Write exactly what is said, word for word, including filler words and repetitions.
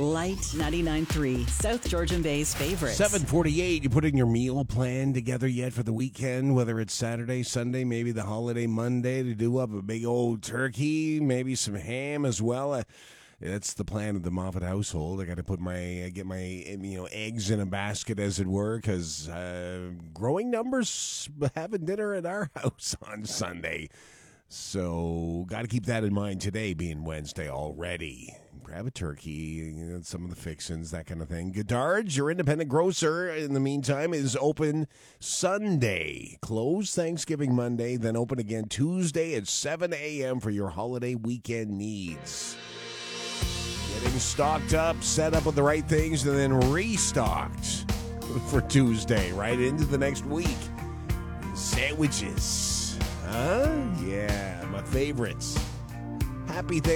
Light ninety-nine point three, South Georgian Bay's favorite. seven forty-eight, you putting your meal plan together yet for the weekend? Whether it's Saturday, Sunday, maybe the holiday Monday to do up a big old turkey, maybe some ham as well. Uh, that's the plan of the Moffat household. I got to put my, uh, get my, you know, eggs in a basket, as it were, because uh, growing numbers having dinner at our house on Sunday. So, got to keep that in mind today, being Wednesday already. Grab a turkey, you know, some of the fixins, that kind of thing. Goddard's, your independent grocer, in the meantime, is open Sunday. Closed Thanksgiving Monday, then open again Tuesday at seven a.m. for your holiday weekend needs. Getting stocked up, set up with the right things, and then restocked for Tuesday, right into the next week. Sandwiches. Huh? Yeah, my favorites. Happy Thanksgiving.